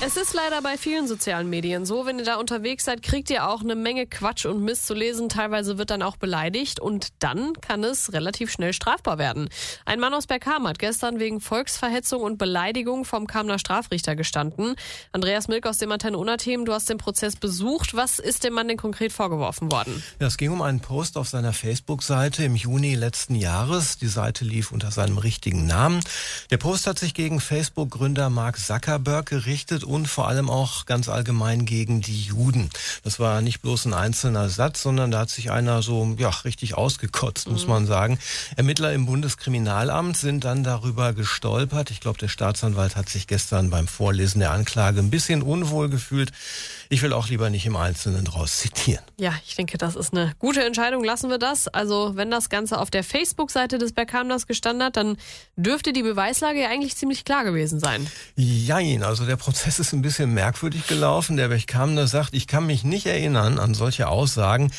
Es ist leider bei vielen sozialen Medien so, wenn ihr da unterwegs seid, kriegt ihr auch eine Menge Quatsch und Mist zu lesen. Teilweise wird dann auch beleidigt und dann kann es relativ schnell strafbar werden. Ein Mann aus Bergkamen hat gestern wegen Volksverhetzung und Beleidigung vom Kamener Strafrichter gestanden. Andreas Milk aus dem Antenne Unna-Team, du hast den Prozess besucht. Was ist dem Mann denn konkret vorgeworfen worden? Ja, es ging um einen Post auf seiner Facebook-Seite im Juni letzten Jahres. Die Seite lief unter seinem richtigen Namen. Der Post hat sich gegen Facebook-Gründer Mark Zuckerberg gerichtet und vor allem auch ganz allgemein gegen die Juden. Das war nicht bloß ein einzelner Satz, sondern da hat sich einer so richtig ausgekotzt, muss man sagen. Ermittler im Bundeskriminalamt sind dann darüber gestolpert. Ich glaube, der Staatsanwalt hat sich gestern beim Vorlesen der Anklage ein bisschen unwohl gefühlt. Ich will auch lieber nicht im Einzelnen draus zitieren. Ja, ich denke, das ist eine gute Entscheidung. Lassen wir das. Also wenn das Ganze auf der Facebook-Seite des Bergkamners gestanden hat, dann dürfte die Beweislage ja eigentlich ziemlich klar gewesen sein. Jein, also der Prozess ist ein bisschen merkwürdig gelaufen. Der Bergkamner sagt, ich kann mich nicht erinnern an solche Aussagen.